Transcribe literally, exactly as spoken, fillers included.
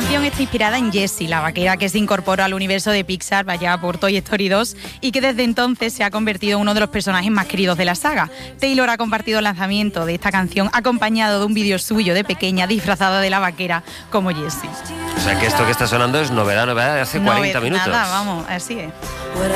canción está inspirada en Jessie, la vaquera que se incorporó al universo de Pixar vaya por Toy Story dos y que desde entonces se ha convertido en uno de los personajes más queridos de la saga. Taylor ha compartido el lanzamiento de esta canción acompañado de un vídeo suyo de pequeña disfrazada de la vaquera como Jessie. O sea que esto que está sonando es novedad, novedad de hace cuarenta minutos. Nada, vamos, así es.